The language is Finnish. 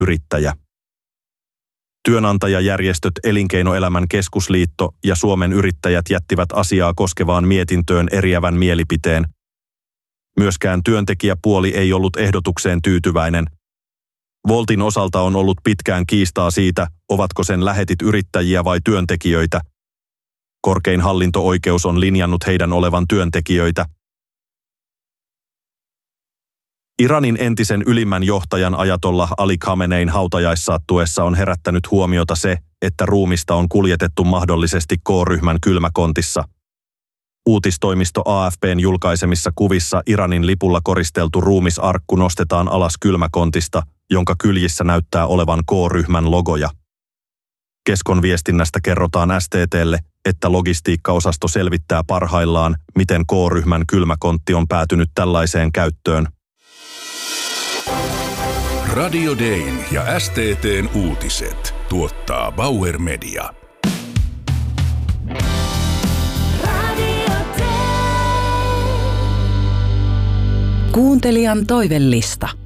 yrittäjä. Työnantajajärjestöt Elinkeinoelämän keskusliitto ja Suomen yrittäjät jättivät asiaa koskevaan mietintöön eriävän mielipiteen. Myöskään työntekijäpuoli ei ollut ehdotukseen tyytyväinen. Woltin osalta on ollut pitkään kiistaa siitä, ovatko sen lähetit yrittäjiä vai työntekijöitä. Korkein hallinto-oikeus on linjannut heidän olevan työntekijöitä. Iranin entisen ylimmän johtajan ajatollah Ali Khamenein hautajaissattuessa on herättänyt huomiota se, että ruumista on kuljetettu mahdollisesti K-ryhmän kylmäkontissa. Uutistoimisto AFP:n julkaisemissa kuvissa Iranin lipulla koristeltu ruumisarkku nostetaan alas kylmäkontista, jonka kyljissä näyttää olevan K-ryhmän logoja. Keskon viestinnästä kerrotaan STT:lle, että logistiikkaosasto selvittää parhaillaan, miten K-ryhmän kylmäkontti on päätynyt tällaiseen käyttöön. Radio Dayn ja STT:n uutiset tuottaa Bauer Media. Kuuntelijan toivellista.